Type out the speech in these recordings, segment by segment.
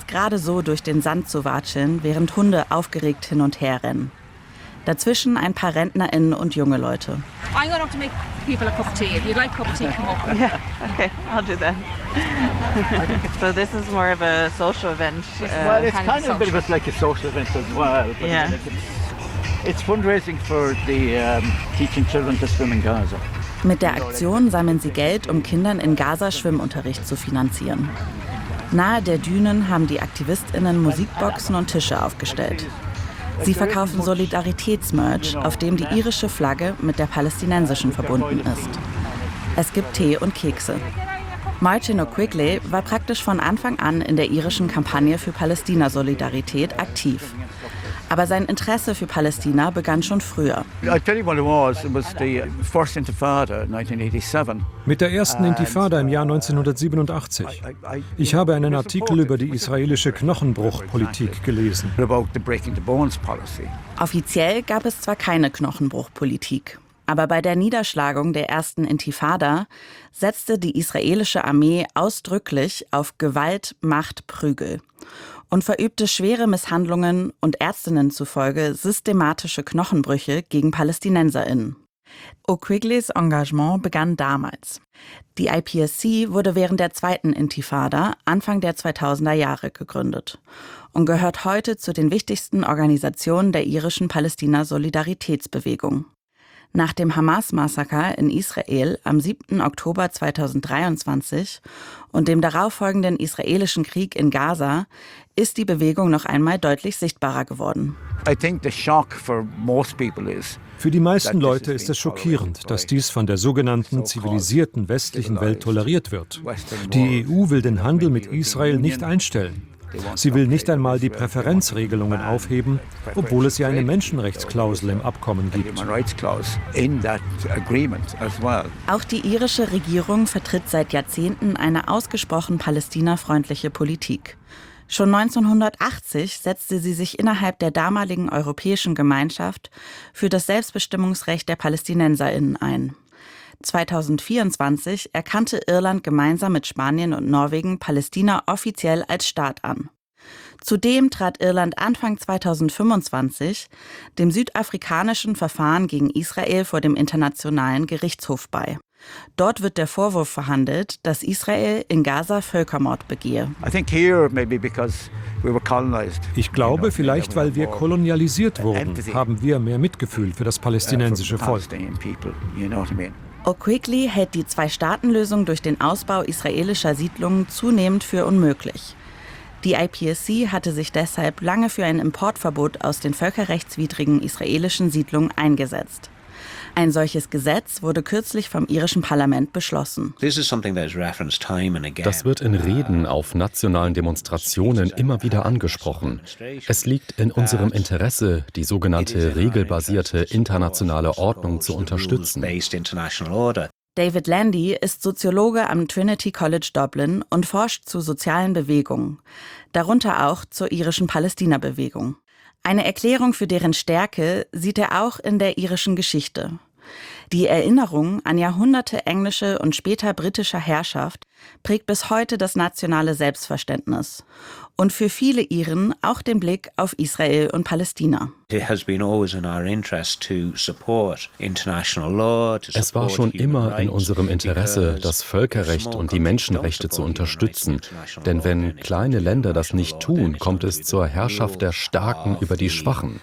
gerade so durch den Sand zu watscheln, während Hunde aufgeregt hin und her rennen. Dazwischen ein paar RentnerInnen und junge Leute. I'm going to make people a cup of tea. If you'd like a cup of tea, come up. Yeah, okay, I'll do that. So this is more of a social event. Well, it's kind of a bit of like a social event as well. But Yeah. It's fundraising for the teaching children to swim in Gaza. Mit der Aktion sammeln sie Geld, um Kindern in Gaza Schwimmunterricht zu finanzieren. Nahe der Dünen haben die AktivistInnen Musikboxen und Tische aufgestellt. Sie verkaufen Solidaritätsmerch, auf dem die irische Flagge mit der palästinensischen verbunden ist. Es gibt Tee und Kekse. Martin O'Quigley war praktisch von Anfang an in der irischen Kampagne für Palästina-Solidarität aktiv. Aber sein Interesse für Palästina begann schon früher. I'll tell you what it was. It was the first Intifada, 1987. Mit der ersten Intifada im Jahr 1987. Ich habe einen Artikel über die israelische Knochenbruchpolitik gelesen. About the breaking the bones policy. Offiziell gab es zwar keine Knochenbruchpolitik, aber bei der Niederschlagung der ersten Intifada setzte die israelische Armee ausdrücklich auf Gewalt, Macht, Prügel und verübte schwere Misshandlungen und Ärztinnen zufolge systematische Knochenbrüche gegen PalästinenserInnen. O'Quigleys Engagement begann damals. Die IPSC wurde während der zweiten Intifada Anfang der 2000er Jahre gegründet und gehört heute zu den wichtigsten Organisationen der irischen Palästina-Solidaritätsbewegung. Nach dem Hamas-Massaker in Israel am 7. Oktober 2023 und dem darauffolgenden israelischen Krieg in Gaza ist die Bewegung noch einmal deutlich sichtbarer geworden. I think the shock for most people is Für die meisten Leute ist es schockierend, dass dies von der sogenannten zivilisierten westlichen Welt toleriert wird. Die EU will den Handel mit Israel nicht einstellen. Sie will nicht einmal die Präferenzregelungen aufheben, obwohl es ja eine Menschenrechtsklausel im Abkommen gibt. Auch die irische Regierung vertritt seit Jahrzehnten eine ausgesprochen palästinafreundliche Politik. Schon 1980 setzte sie sich innerhalb der damaligen Europäischen Gemeinschaft für das Selbstbestimmungsrecht der PalästinenserInnen ein. 2024 erkannte Irland gemeinsam mit Spanien und Norwegen Palästina offiziell als Staat an. Zudem trat Irland Anfang 2025 dem südafrikanischen Verfahren gegen Israel vor dem Internationalen Gerichtshof bei. Dort wird der Vorwurf verhandelt, dass Israel in Gaza Völkermord begehe. Ich glaube, vielleicht weil wir kolonialisiert wurden, haben wir mehr Mitgefühl für das palästinensische Volk. O'Quigley hält die Zwei-Staaten-Lösung durch den Ausbau israelischer Siedlungen zunehmend für unmöglich. Die IPSC hatte sich deshalb lange für ein Importverbot aus den völkerrechtswidrigen israelischen Siedlungen eingesetzt. Ein solches Gesetz wurde kürzlich vom irischen Parlament beschlossen. Das wird in Reden auf nationalen Demonstrationen immer wieder angesprochen. Es liegt in unserem Interesse, die sogenannte regelbasierte internationale Ordnung zu unterstützen. David Landy ist Soziologe am Trinity College Dublin und forscht zu sozialen Bewegungen, darunter auch zur irischen Palästina-Bewegung. Eine Erklärung für deren Stärke sieht er auch in der irischen Geschichte. Die Erinnerung an Jahrhunderte englische und später britischer Herrschaft prägt bis heute das nationale Selbstverständnis und für viele Iren auch den Blick auf Israel und Palästina. Es war schon immer in unserem Interesse, das Völkerrecht und die Menschenrechte zu unterstützen. Denn wenn kleine Länder das nicht tun, kommt es zur Herrschaft der Starken über die Schwachen.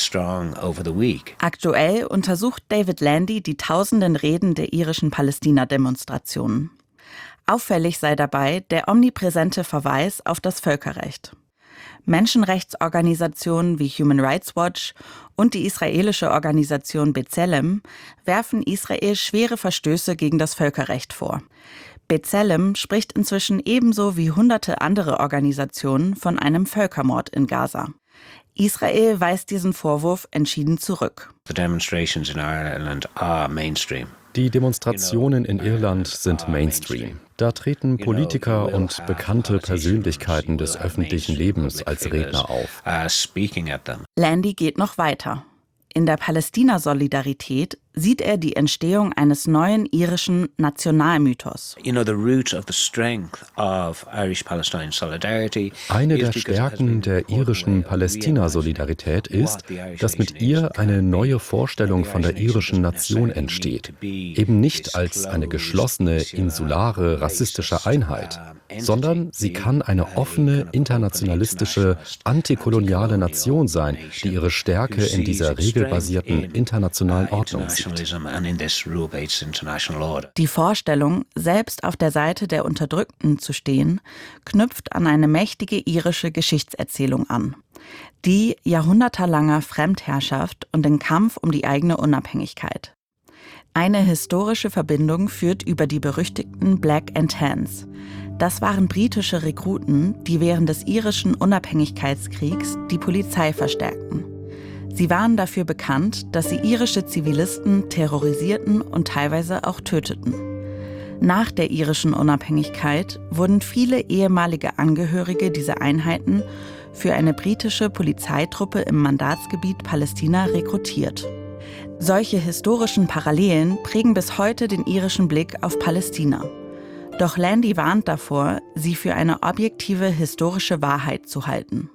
Aktuell untersucht David Landy die tausenden Reden der irischen Palästina-Demonstrationen. Auffällig sei dabei der omnipräsente Verweis auf das Völkerrecht. Menschenrechtsorganisationen wie Human Rights Watch und die israelische Organisation B'Tselem werfen Israel schwere Verstöße gegen das Völkerrecht vor. B'Tselem spricht inzwischen ebenso wie hunderte andere Organisationen von einem Völkermord in Gaza. Israel weist diesen Vorwurf entschieden zurück. Die Demonstrationen in Irland sind Mainstream. Da treten Politiker und bekannte Persönlichkeiten des öffentlichen Lebens als Redner auf. Landy geht noch weiter. In der Palästina-Solidarität sieht er die Entstehung eines neuen irischen Nationalmythos. Eine der Stärken der irischen Palästina-Solidarität ist, dass mit ihr eine neue Vorstellung von der irischen Nation entsteht. Eben nicht als eine geschlossene, insulare, rassistische Einheit, sondern sie kann eine offene, internationalistische, antikoloniale Nation sein, die ihre Stärke in dieser regelbasierten internationalen Ordnung sieht. Die Vorstellung, selbst auf der Seite der Unterdrückten zu stehen, knüpft an eine mächtige irische Geschichtserzählung an. Die jahrhundertelanger Fremdherrschaft und den Kampf um die eigene Unabhängigkeit. Eine historische Verbindung führt über die berüchtigten Black and Tans. Das waren britische Rekruten, die während des irischen Unabhängigkeitskriegs die Polizei verstärkten. Sie waren dafür bekannt, dass sie irische Zivilisten terrorisierten und teilweise auch töteten. Nach der irischen Unabhängigkeit wurden viele ehemalige Angehörige dieser Einheiten für eine britische Polizeitruppe im Mandatsgebiet Palästina rekrutiert. Solche historischen Parallelen prägen bis heute den irischen Blick auf Palästina. Doch Landy warnt davor, sie für eine objektive historische Wahrheit zu halten.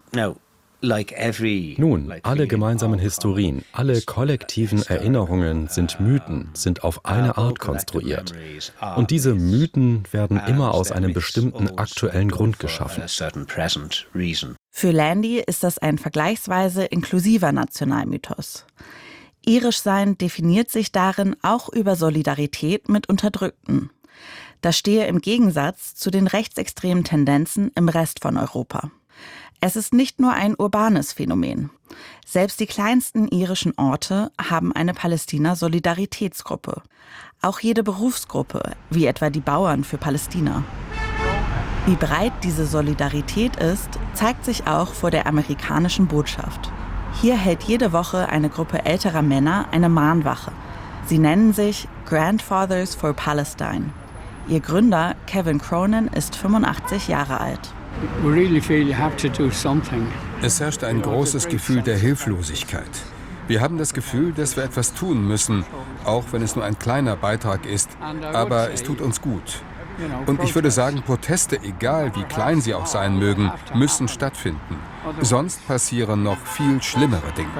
Nun, alle gemeinsamen Historien, alle kollektiven Erinnerungen sind Mythen, sind auf eine Art konstruiert. Und diese Mythen werden immer aus einem bestimmten aktuellen Grund geschaffen. Für Landy ist das ein vergleichsweise inklusiver Nationalmythos. Irischsein definiert sich darin auch über Solidarität mit Unterdrückten. Das stehe im Gegensatz zu den rechtsextremen Tendenzen im Rest von Europa. Es ist nicht nur ein urbanes Phänomen. Selbst die kleinsten irischen Orte haben eine Palästina-Solidaritätsgruppe. Auch jede Berufsgruppe, wie etwa die Bauern für Palästina. Wie breit diese Solidarität ist, zeigt sich auch vor der amerikanischen Botschaft. Hier hält jede Woche eine Gruppe älterer Männer eine Mahnwache. Sie nennen sich Grandfathers for Palestine. Ihr Gründer, Kevin Cronin, ist 85 Jahre alt. Es herrscht ein großes Gefühl der Hilflosigkeit. Wir haben das Gefühl, dass wir etwas tun müssen, auch wenn es nur ein kleiner Beitrag ist, aber es tut uns gut. Und ich würde sagen, Proteste, egal wie klein sie auch sein mögen, müssen stattfinden. Sonst passieren noch viel schlimmere Dinge.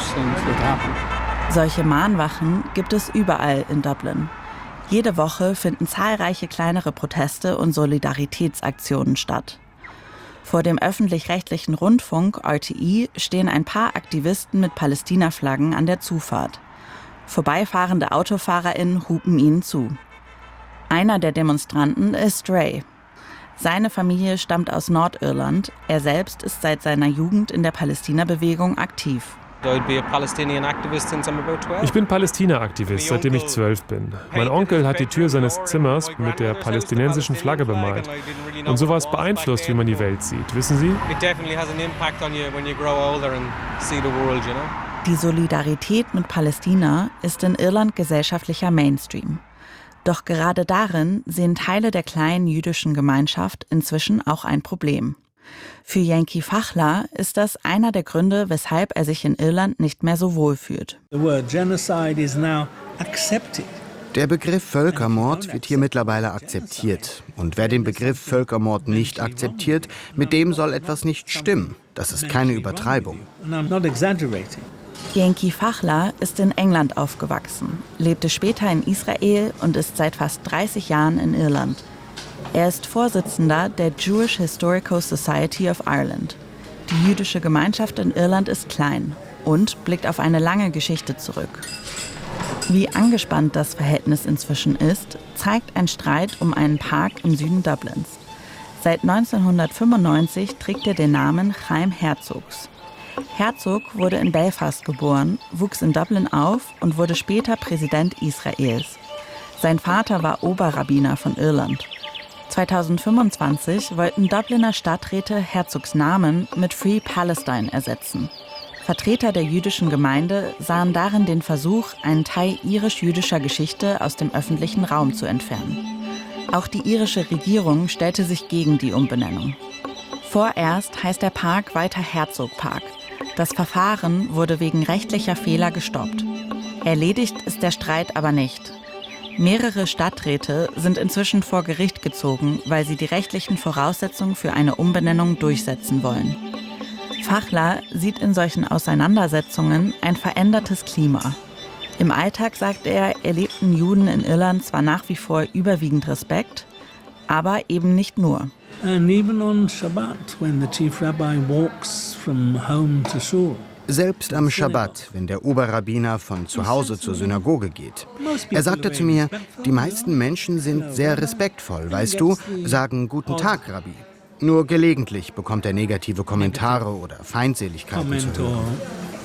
Solche Mahnwachen gibt es überall in Dublin. Jede Woche finden zahlreiche kleinere Proteste und Solidaritätsaktionen statt. Vor dem öffentlich-rechtlichen Rundfunk RTE stehen ein paar Aktivisten mit Palästina-Flaggen an der Zufahrt. Vorbeifahrende AutofahrerInnen hupen ihnen zu. Einer der Demonstranten ist Ray. Seine Familie stammt aus Nordirland. Er selbst ist seit seiner Jugend in der Palästina-Bewegung aktiv. Ich bin Palästina-Aktivist, seitdem ich 12 bin. Mein Onkel hat die Tür seines Zimmers mit der palästinensischen Flagge bemalt. Und sowas beeinflusst, wie man die Welt sieht, wissen Sie? Die Solidarität mit Palästina ist in Irland gesellschaftlicher Mainstream. Doch gerade darin sehen Teile der kleinen jüdischen Gemeinschaft inzwischen auch ein Problem. Für Yanki Fachler ist das einer der Gründe, weshalb er sich in Irland nicht mehr so wohl fühlt. Der Begriff Völkermord wird hier mittlerweile akzeptiert. Und wer den Begriff Völkermord nicht akzeptiert, mit dem soll etwas nicht stimmen. Das ist keine Übertreibung. Yanki Fachler ist in England aufgewachsen, lebte später in Israel und ist seit fast 30 Jahren in Irland. Er ist Vorsitzender der Jewish Historical Society of Ireland. Die jüdische Gemeinschaft in Irland ist klein und blickt auf eine lange Geschichte zurück. Wie angespannt das Verhältnis inzwischen ist, zeigt ein Streit um einen Park im Süden Dublins. Seit 1995 trägt er den Namen Chaim Herzogs. Herzog wurde in Belfast geboren, wuchs in Dublin auf und wurde später Präsident Israels. Sein Vater war Oberrabbiner von Irland. 2025 wollten Dubliner Stadträte Herzogs Namen mit Free Palestine ersetzen. Vertreter der jüdischen Gemeinde sahen darin den Versuch, einen Teil irisch-jüdischer Geschichte aus dem öffentlichen Raum zu entfernen. Auch die irische Regierung stellte sich gegen die Umbenennung. Vorerst heißt der Park weiter Herzog Park. Das Verfahren wurde wegen rechtlicher Fehler gestoppt. Erledigt ist der Streit aber nicht. Mehrere Stadträte sind inzwischen vor Gericht gezogen, weil sie die rechtlichen Voraussetzungen für eine Umbenennung durchsetzen wollen. Fachler sieht in solchen Auseinandersetzungen ein verändertes Klima. Im Alltag, sagt er, erlebten Juden in Irland zwar nach wie vor überwiegend Respekt, aber eben nicht nur. And even on Shabbat, when the chief rabbi walks from home to shul. Selbst am Schabbat, wenn der Oberrabbiner von zu Hause zur Synagoge geht. Er sagte zu mir, die meisten Menschen sind sehr respektvoll, weißt du, sagen Guten Tag, Rabbi. Nur gelegentlich bekommt er negative Kommentare oder Feindseligkeiten zu hören.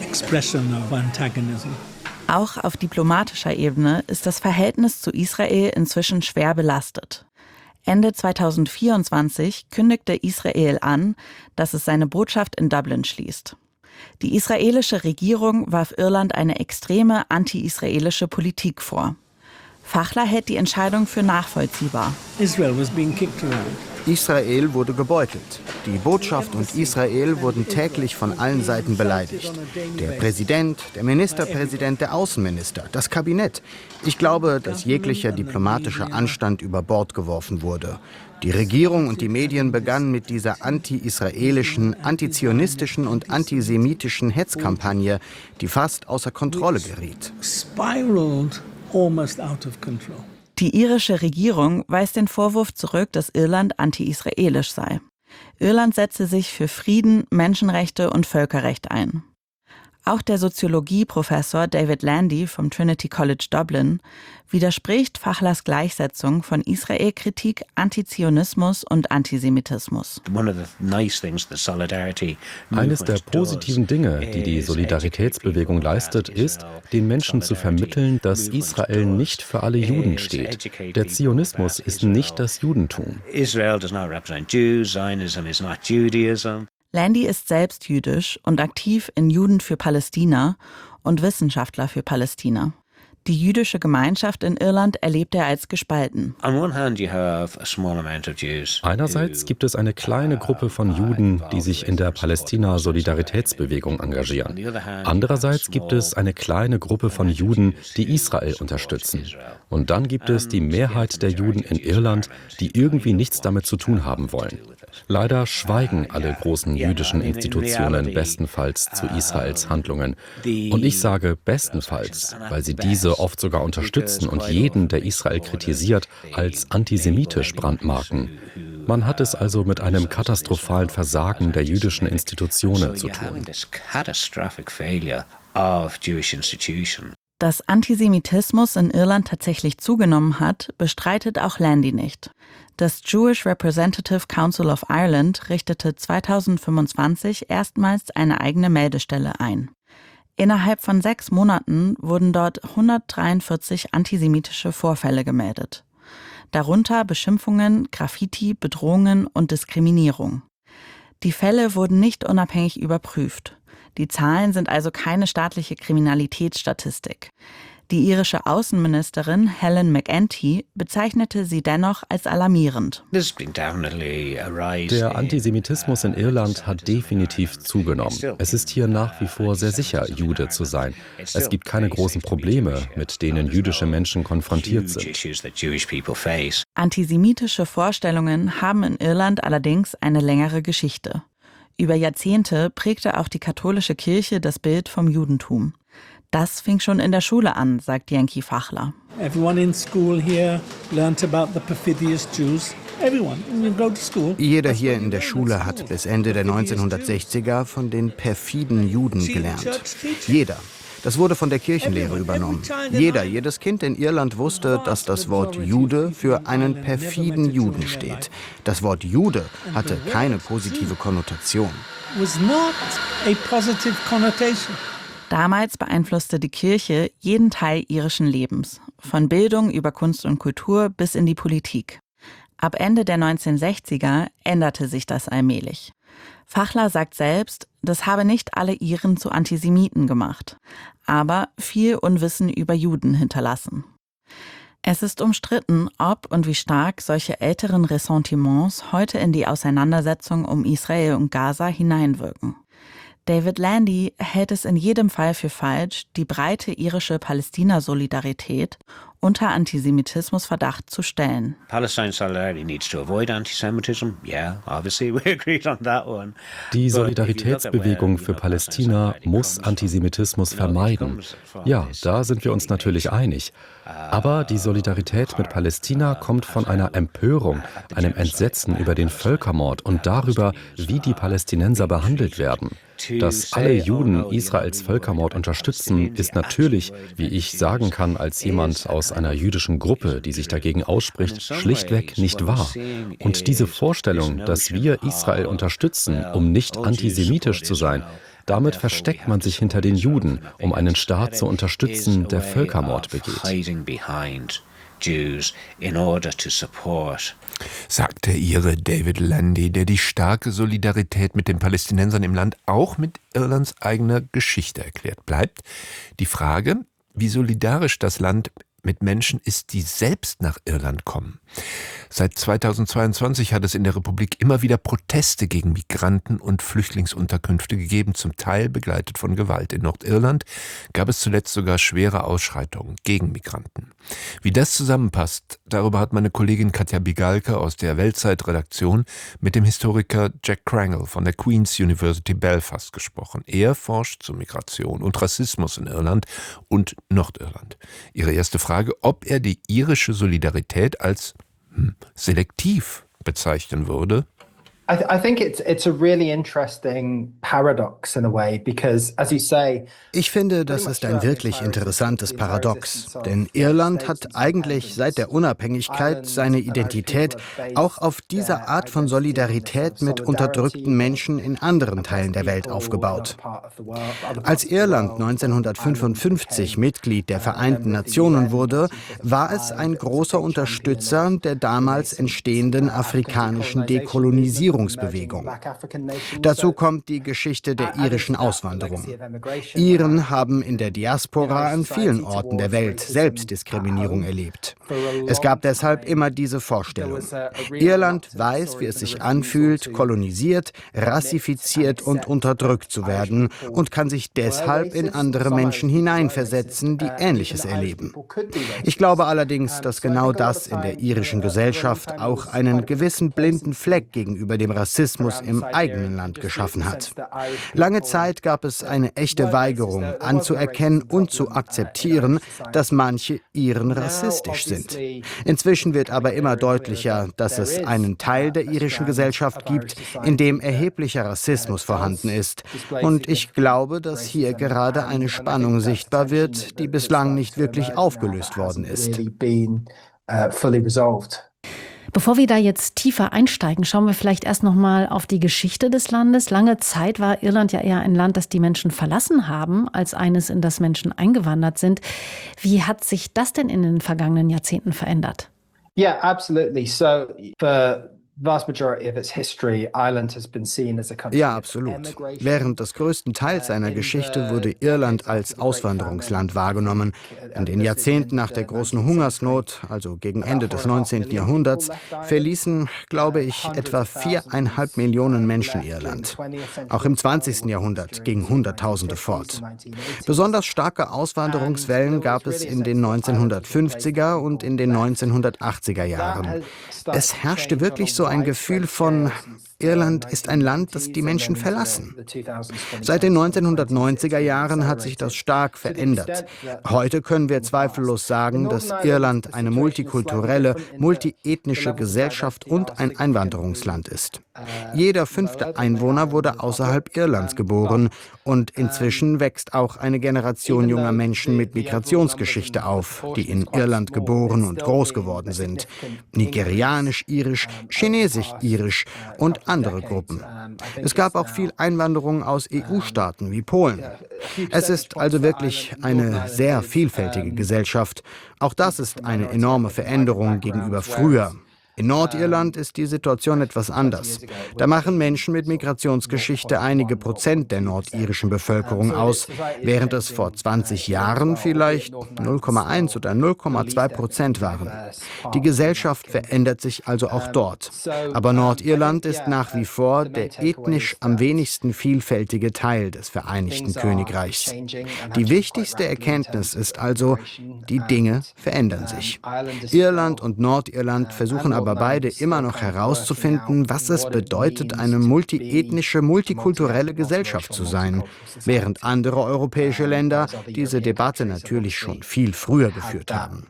Auch auf diplomatischer Ebene ist das Verhältnis zu Israel inzwischen schwer belastet. Ende 2024 kündigte Israel an, dass es seine Botschaft in Dublin schließt. Die israelische Regierung warf Irland eine extreme anti-israelische Politik vor. Fachler hält die Entscheidung für nachvollziehbar. Israel wurde gebeutelt. Die Botschaft und Israel wurden täglich von allen Seiten beleidigt. Der Präsident, der Ministerpräsident, der Außenminister, das Kabinett. Ich glaube, dass jeglicher diplomatischer Anstand über Bord geworfen wurde. Die Regierung und die Medien begannen mit dieser anti-israelischen, antizionistischen und antisemitischen Hetzkampagne, die fast außer Kontrolle geriet. Die irische Regierung weist den Vorwurf zurück, dass Irland anti-israelisch sei. Irland setze sich für Frieden, Menschenrechte und Völkerrecht ein. Auch der Soziologieprofessor David Landy vom Trinity College Dublin widerspricht Fachlers Gleichsetzung von Israel-Kritik, Antizionismus und Antisemitismus. Eines der positiven Dinge, die die Solidaritätsbewegung leistet, ist, den Menschen zu vermitteln, dass Israel nicht für alle Juden steht. Der Zionismus ist nicht das Judentum. Landy ist selbst jüdisch und aktiv in Juden für Palästina und Wissenschaftler für Palästina. Die jüdische Gemeinschaft in Irland erlebt er als gespalten. Einerseits gibt es eine kleine Gruppe von Juden, die sich in der Palästina-Solidaritätsbewegung engagieren. Andererseits gibt es eine kleine Gruppe von Juden, die Israel unterstützen. Und dann gibt es die Mehrheit der Juden in Irland, die irgendwie nichts damit zu tun haben wollen. Leider schweigen alle großen jüdischen Institutionen bestenfalls zu Israels Handlungen. Und ich sage bestenfalls, weil sie diese oft sogar unterstützen und jeden, der Israel kritisiert, als antisemitisch brandmarken. Man hat es also mit einem katastrophalen Versagen der jüdischen Institutionen zu tun. Dass Antisemitismus in Irland tatsächlich zugenommen hat, bestreitet auch Landy nicht. Das Jewish Representative Council of Ireland richtete 2025 erstmals eine eigene Meldestelle ein. Innerhalb von 6 Monaten wurden dort 143 antisemitische Vorfälle gemeldet. Darunter Beschimpfungen, Graffiti, Bedrohungen und Diskriminierung. Die Fälle wurden nicht unabhängig überprüft. Die Zahlen sind also keine staatliche Kriminalitätsstatistik. Die irische Außenministerin Helen McEntee bezeichnete sie dennoch als alarmierend. Der Antisemitismus in Irland hat definitiv zugenommen. Es ist hier nach wie vor sehr sicher, Jude zu sein. Es gibt keine großen Probleme, mit denen jüdische Menschen konfrontiert sind. Antisemitische Vorstellungen haben in Irland allerdings eine längere Geschichte. Über Jahrzehnte prägte auch die katholische Kirche das Bild vom Judentum. Das fing schon in der Schule an, sagt Yankee Fachler. Jeder hier in der Schule hat bis Ende der 1960er von den perfiden Juden gelernt. Jeder. Das wurde von der Kirchenlehre übernommen. Jedes Kind in Irland wusste, dass das Wort Jude für einen perfiden Juden steht. Das Wort Jude hatte keine positive Konnotation. Damals beeinflusste die Kirche jeden Teil irischen Lebens, von Bildung über Kunst und Kultur bis in die Politik. Ab Ende der 1960er änderte sich das allmählich. Fachler sagt selbst, das habe nicht alle Iren zu Antisemiten gemacht, aber viel Unwissen über Juden hinterlassen. Es ist umstritten, ob und wie stark solche älteren Ressentiments heute in die Auseinandersetzung um Israel und Gaza hineinwirken. David Landy hält es in jedem Fall für falsch, die breite irische Palästina-Solidarität unter Antisemitismusverdacht zu stellen. Die Solidaritätsbewegung für Palästina muss Antisemitismus vermeiden. Ja, da sind wir uns natürlich einig. Aber die Solidarität mit Palästina kommt von einer Empörung, einem Entsetzen über den Völkermord und darüber, wie die Palästinenser behandelt werden. Dass alle Juden Israels Völkermord unterstützen, ist natürlich, wie ich sagen kann als jemand aus einer jüdischen Gruppe, die sich dagegen ausspricht, schlichtweg nicht wahr. Und diese Vorstellung, dass wir Israel unterstützen, um nicht antisemitisch zu sein, damit versteckt man sich hinter den Juden, um einen Staat zu unterstützen, der Völkermord begeht. Sagt der Ire David Landy, der die starke Solidarität mit den Palästinensern im Land auch mit Irlands eigener Geschichte erklärt. Bleibt die Frage, wie solidarisch das Land mit Menschen ist, die selbst nach Irland kommen. Seit 2022 hat es in der Republik immer wieder Proteste gegen Migranten und Flüchtlingsunterkünfte gegeben, zum Teil begleitet von Gewalt. In Nordirland gab es zuletzt sogar schwere Ausschreitungen gegen Migranten. Wie das zusammenpasst, darüber hat meine Kollegin Katja Bigalke aus der Weltzeit-Redaktion mit dem Historiker Jack Crangle von der Queen's University Belfast gesprochen. Er forscht zu Migration und Rassismus in Irland und Nordirland. Ihre erste Frage, ob er die irische Solidarität als selektiv bezeichnen würde. I think it's a really interesting paradox in a way, because, as you say, ich finde, das ist ein wirklich interessantes Paradox, denn Irland hat eigentlich seit der Unabhängigkeit seine Identität auch auf dieser Art von Solidarität mit unterdrückten Menschen in anderen Teilen der Welt aufgebaut. Als Irland 1955 Mitglied der Vereinten Nationen wurde, war es ein großer Unterstützer der damals entstehenden afrikanischen Dekolonisierungsbewegung. Dazu kommt die Geschichte der irischen Auswanderung. Iren haben in der Diaspora an vielen Orten der Welt Selbstdiskriminierung erlebt. Es gab deshalb immer diese Vorstellung. Irland weiß, wie es sich anfühlt, kolonisiert, rassifiziert und unterdrückt zu werden und kann sich deshalb in andere Menschen hineinversetzen, die Ähnliches erleben. Ich glaube allerdings, dass genau das in der irischen Gesellschaft auch einen gewissen blinden Fleck gegenüber dem Rassismus im eigenen Land geschaffen hat. Lange Zeit gab es eine echte Weigerung, anzuerkennen und zu akzeptieren, dass manche Iren rassistisch sind. Inzwischen wird aber immer deutlicher, dass es einen Teil der irischen Gesellschaft gibt, in dem erheblicher Rassismus vorhanden ist. Und ich glaube, dass hier gerade eine Spannung sichtbar wird, die bislang nicht wirklich aufgelöst worden ist. Bevor wir da jetzt tiefer einsteigen, schauen wir vielleicht erst noch mal auf die Geschichte des Landes. Lange Zeit war Irland ja eher ein Land, das die Menschen verlassen haben, als eines, in das Menschen eingewandert sind. Wie hat sich das denn in den vergangenen Jahrzehnten verändert? Yeah, absolutely. So for vast majority of its history, Ireland has been seen as a country. Ja, absolut. Während des größten Teils seiner Geschichte wurde Irland als Auswanderungsland wahrgenommen. In den Jahrzehnten nach der großen Hungersnot, also gegen Ende des 19. Jahrhunderts, verließen, glaube ich, etwa 4,5 Millionen Menschen Irland. Auch im 20. Jahrhundert gingen Hunderttausende fort. Besonders starke Auswanderungswellen gab es in den 1950er und in den 1980er Jahren. Es herrschte wirklich so ein Gefühl von, Irland ist ein Land, das die Menschen verlassen. Seit den 1990er Jahren hat sich das stark verändert. Heute können wir zweifellos sagen, dass Irland eine multikulturelle, multiethnische Gesellschaft und ein Einwanderungsland ist. Jeder 5. Einwohner wurde außerhalb Irlands geboren und inzwischen wächst auch eine Generation junger Menschen mit Migrationsgeschichte auf, die in Irland geboren und groß geworden sind. Nigerianisch-irisch, chinesisch-irisch und andere Gruppen. Es gab auch viel Einwanderung aus EU-Staaten wie Polen. Es ist also wirklich eine sehr vielfältige Gesellschaft. Auch das ist eine enorme Veränderung gegenüber früher. In Nordirland ist die Situation etwas anders. Da machen Menschen mit Migrationsgeschichte einige Prozent der nordirischen Bevölkerung aus, während es vor 20 Jahren vielleicht 0,1 oder 0,2% waren. Die Gesellschaft verändert sich also auch dort. Aber Nordirland ist nach wie vor der ethnisch am wenigsten vielfältige Teil des Vereinigten Königreichs. Die wichtigste Erkenntnis ist also, die Dinge verändern sich. Irland und Nordirland versuchen aber beide immer noch herauszufinden, was es bedeutet, eine multiethnische, multikulturelle Gesellschaft zu sein, während andere europäische Länder diese Debatte natürlich schon viel früher geführt haben.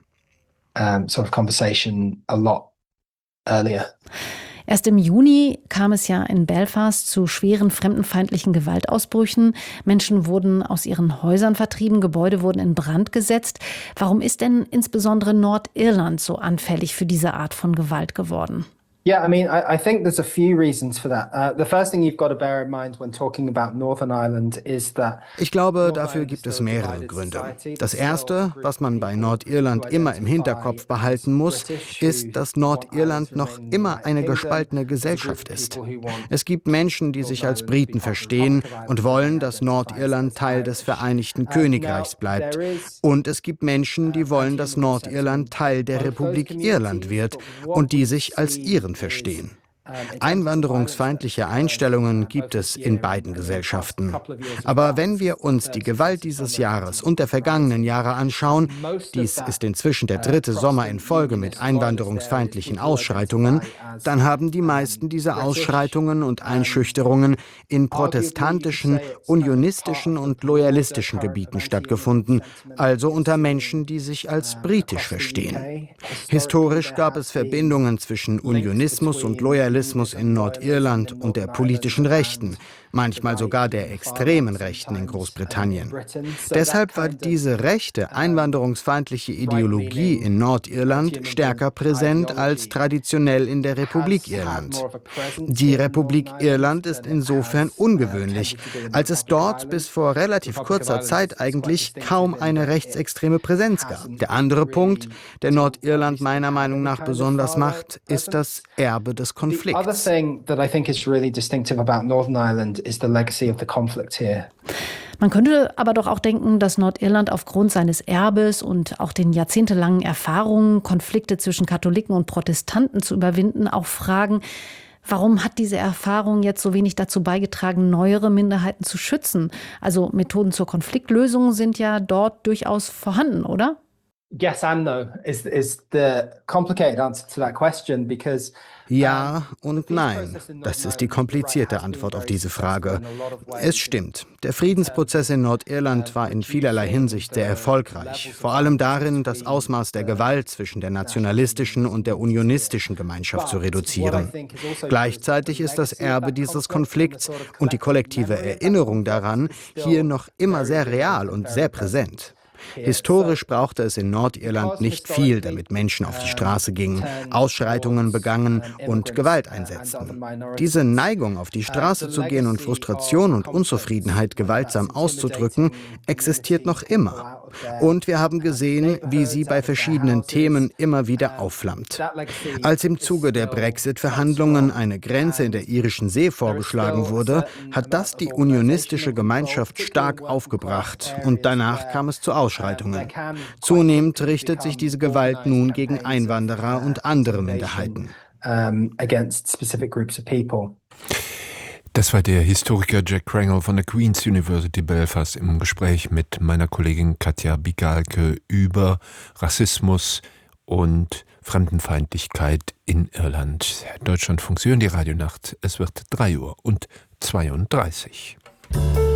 Erst im Juni kam es ja in Belfast zu schweren fremdenfeindlichen Gewaltausbrüchen. Menschen wurden aus ihren Häusern vertrieben, Gebäude wurden in Brand gesetzt. Warum ist denn insbesondere Nordirland so anfällig für diese Art von Gewalt geworden? Yeah, I mean, I think there's a few reasons for that. The first thing you've got to bear in mind when talking about Northern Ireland is that ich glaube, dafür gibt es mehrere Gründe. Das Erste, was man bei Nordirland immer im Hinterkopf behalten muss, ist, dass Nordirland noch immer eine gespaltene Gesellschaft ist. Es gibt Menschen, die sich als Briten verstehen und wollen, dass Nordirland Teil des Vereinigten Königreichs bleibt. Und es gibt Menschen, die wollen, dass Nordirland Teil der Republik Irland wird und die sich als Iren verstehen. Einwanderungsfeindliche Einstellungen gibt es in beiden Gesellschaften. Aber wenn wir uns die Gewalt dieses Jahres und der vergangenen Jahre anschauen, dies ist inzwischen der 3. Sommer in Folge mit einwanderungsfeindlichen Ausschreitungen, dann haben die meisten dieser Ausschreitungen und Einschüchterungen in protestantischen, unionistischen und loyalistischen Gebieten stattgefunden, also unter Menschen, die sich als britisch verstehen. Historisch gab es Verbindungen zwischen Unionismus und Loyalismus in Nordirland und der politischen Rechten, manchmal sogar der extremen Rechten in Großbritannien. Deshalb war diese rechte, einwanderungsfeindliche Ideologie in Nordirland stärker präsent als traditionell in der Republik Irland. Die Republik Irland ist insofern ungewöhnlich, als es dort bis vor relativ kurzer Zeit eigentlich kaum eine rechtsextreme Präsenz gab. Der andere Punkt, der Nordirland meiner Meinung nach besonders macht, ist das Erbe des Konflikts. Man könnte aber doch auch denken, dass Nordirland aufgrund seines Erbes und auch den jahrzehntelangen Erfahrungen, Konflikte zwischen Katholiken und Protestanten zu überwinden, auch fragen, warum hat diese Erfahrung jetzt so wenig dazu beigetragen, neuere Minderheiten zu schützen? Also Methoden zur Konfliktlösung sind ja dort durchaus vorhanden, oder? Yes and no is the complicated answer to that question, because ja und nein. Das ist die komplizierte Antwort auf diese Frage. Es stimmt, der Friedensprozess in Nordirland war in vielerlei Hinsicht sehr erfolgreich. Vor allem darin, das Ausmaß der Gewalt zwischen der nationalistischen und der unionistischen Gemeinschaft zu reduzieren. Gleichzeitig ist das Erbe dieses Konflikts und die kollektive Erinnerung daran hier noch immer sehr real und sehr präsent. Historisch brauchte es in Nordirland nicht viel, damit Menschen auf die Straße gingen, Ausschreitungen begangen und Gewalt einsetzten. Diese Neigung, auf die Straße zu gehen und Frustration und Unzufriedenheit gewaltsam auszudrücken, existiert noch immer. Und wir haben gesehen, wie sie bei verschiedenen Themen immer wieder aufflammt. Als im Zuge der Brexit-Verhandlungen eine Grenze in der Irischen See vorgeschlagen wurde, hat das die unionistische Gemeinschaft stark aufgebracht und danach kam es zu Ausschreitungen. Zunehmend richtet sich diese Gewalt nun gegen Einwanderer und andere Minderheiten. Das war der Historiker Jack Krangle von der Queen's University Belfast im Gespräch mit meiner Kollegin Katja Bigalke über Rassismus und Fremdenfeindlichkeit in Irland. Deutschlandfunk, Sie hören die Radionacht. Es wird 3:32 Uhr.